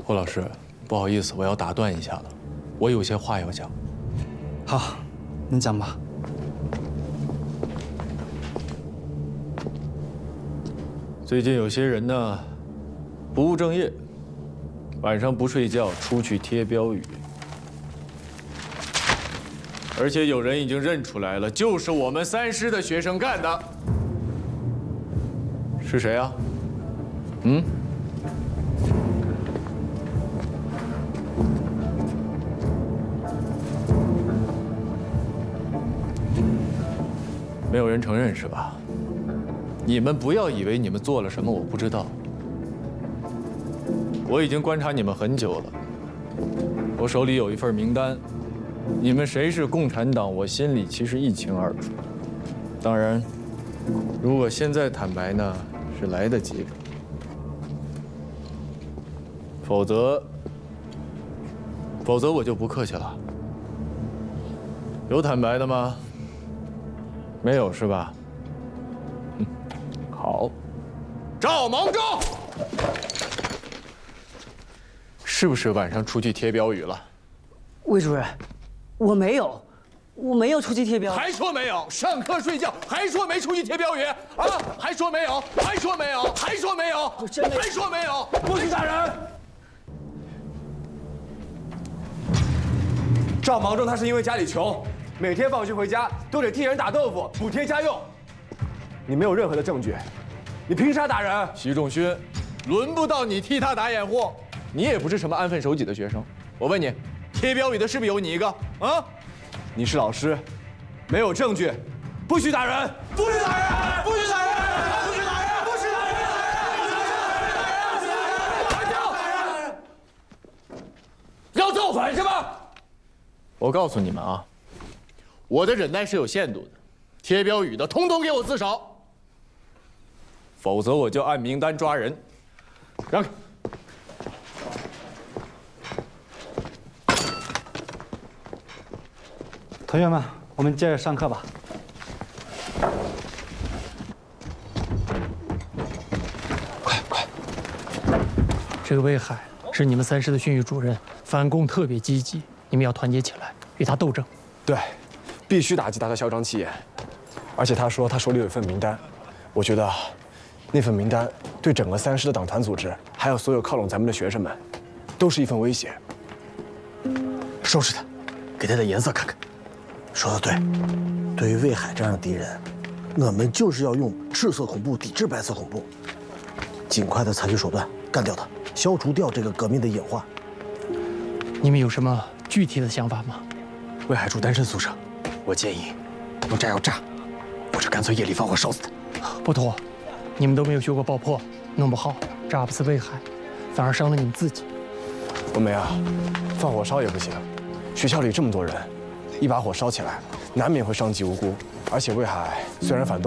霍老师，不好意思，我要打断一下了，我有些话要讲。 好，您讲吧。 最近有些人呢，不务正业，晚上不睡觉出去贴标语，而且有人已经认出来了，就是我们3师的学生干的。是谁啊？嗯？没有人承认是吧？你们不要以为你们做了什么我不知道。我已经观察你们很久了，我手里有一份名单，你们谁是共产党，我心里其实一清二楚。当然，如果现在坦白呢，是来得及的。否则我就不客气了。有坦白的吗？没有是吧？好，赵芒忠，是不是晚上出去贴标语了？ 魏主任，我没有出去贴标。 还说没有？上课睡觉还说没出去贴标语啊？还说没有？还说没有？还说没有？还说没有？ 不许打人！赵芒忠他是因为家里穷，每天放学回家都得替人打豆腐补贴家用。你没有任何的证据，你凭啥打人？ 习仲勋，轮不到你替他打掩护，你也不是什么安分守己的学生。我问你，贴标语的是不是有你一个啊？ 你是老师，没有证据，不许打人！不许打人！不许打人！不许打人！不许打人！打人！ 要造反是吧？我告诉你们啊，我的忍耐是有限度的，贴标语的统统给我自首，否则我就按名单抓人。让开！ 同学们，我们接着上课吧。 快！这个魏海是你们3师的训育主任，反共特别积极，你们要团结起来，与他斗争。 对，必须打击他的嚣张气焰。而且他说他手里有一份名单，我觉得那份名单对整个3师的党团组织，还有所有靠拢咱们的学生们，都是一份威胁。 收拾他，给他点颜色看看。说得对，对于魏海这样的敌人，我们就是要用赤色恐怖抵制白色恐怖，尽快的采取手段干掉他，消除掉这个革命的隐患。 你们有什么具体的想法吗？ 魏海住单身宿舍，我建议用炸药炸，或者干脆夜里放火烧死他。 不妥，你们都没有学过爆破，弄不好炸不死魏海，反而伤了你们自己。 文梅啊，放火烧也不行，学校里这么多人，一把火烧起来，难免会伤及无辜。而且魏海虽然反动。